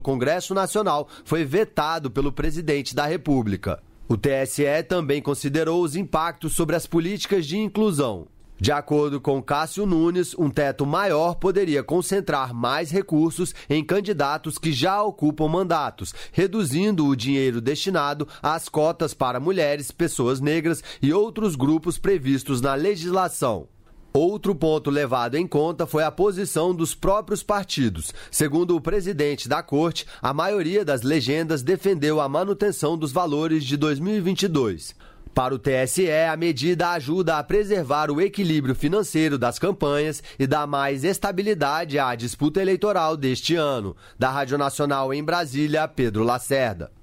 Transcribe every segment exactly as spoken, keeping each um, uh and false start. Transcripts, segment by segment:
Congresso Nacional foi vetado pelo presidente da República. O T S E também considerou os impactos sobre as políticas de inclusão. De acordo com Cássio Nunes, um teto maior poderia concentrar mais recursos em candidatos que já ocupam mandatos, reduzindo o dinheiro destinado às cotas para mulheres, pessoas negras e outros grupos previstos na legislação. Outro ponto levado em conta foi a posição dos próprios partidos. Segundo o presidente da corte, a maioria das legendas defendeu a manutenção dos valores de dois mil e vinte e dois. Para o T S E, a medida ajuda a preservar o equilíbrio financeiro das campanhas e dá mais estabilidade à disputa eleitoral deste ano. Da Rádio Nacional em Brasília, Pedro Lacerda.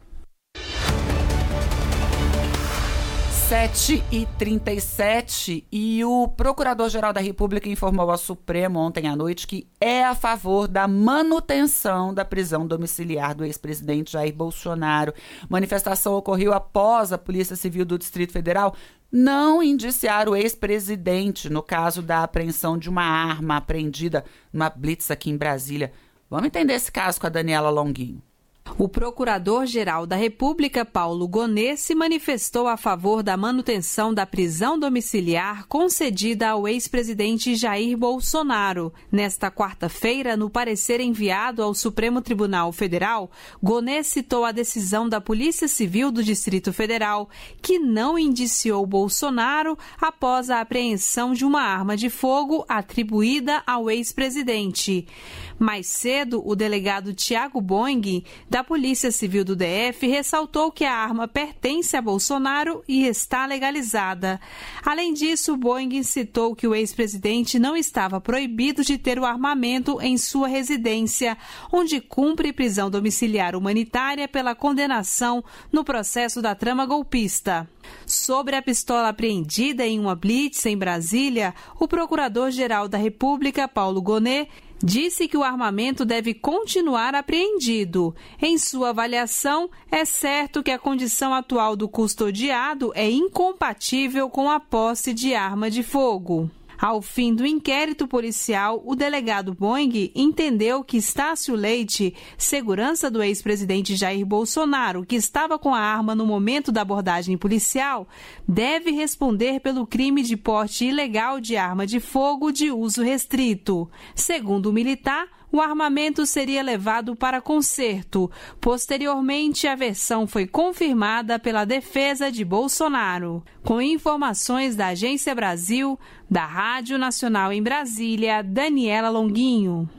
sete e trinta e sete e o Procurador-Geral da República informou ao Supremo ontem à noite que é a favor da manutenção da prisão domiciliar do ex-presidente Jair Bolsonaro. Manifestação ocorreu após a Polícia Civil do Distrito Federal não indiciar o ex-presidente no caso da apreensão de uma arma apreendida numa blitz aqui em Brasília. Vamos entender esse caso com a Daniela Longuinho. O Procurador-Geral da República, Paulo Gonet, se manifestou a favor da manutenção da prisão domiciliar concedida ao ex-presidente Jair Bolsonaro. Nesta quarta-feira, no parecer enviado ao Supremo Tribunal Federal, Gonet citou a decisão da Polícia Civil do Distrito Federal, que não indiciou Bolsonaro após a apreensão de uma arma de fogo atribuída ao ex-presidente. Mais cedo, o delegado Tiago Boing, da Polícia Civil do D F, ressaltou que a arma pertence a Bolsonaro e está legalizada. Além disso, Boing citou que o ex-presidente não estava proibido de ter o armamento em sua residência, onde cumpre prisão domiciliar humanitária pela condenação no processo da trama golpista. Sobre a pistola apreendida em uma blitz em Brasília, o Procurador-Geral da República, Paulo Gonet, disse que o armamento deve continuar apreendido. Em sua avaliação, é certo que a condição atual do custodiado é incompatível com a posse de arma de fogo. Ao fim do inquérito policial, o delegado Boing entendeu que Estácio Leite, segurança do ex-presidente Jair Bolsonaro, que estava com a arma no momento da abordagem policial, deve responder pelo crime de porte ilegal de arma de fogo de uso restrito. Segundo o militar, o armamento seria levado para conserto. Posteriormente, a versão foi confirmada pela defesa de Bolsonaro. Com informações da Agência Brasil, da Rádio Nacional em Brasília, Daniela Longuinho.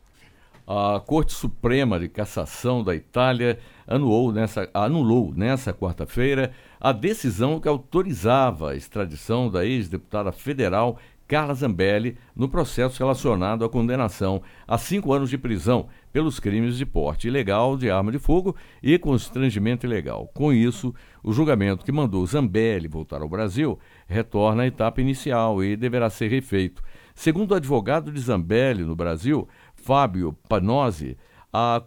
A Corte Suprema de Cassação da Itália anulou nessa, anulou nessa quarta-feira a decisão que autorizava a extradição da ex-deputada federal Carla Zambelli no processo relacionado à condenação a cinco anos de prisão pelos crimes de porte ilegal de arma de fogo e constrangimento ilegal. Com isso, o julgamento que mandou Zambelli voltar ao Brasil retorna à etapa inicial e deverá ser refeito. Segundo o advogado de Zambelli no Brasil, Fábio Panozzi, a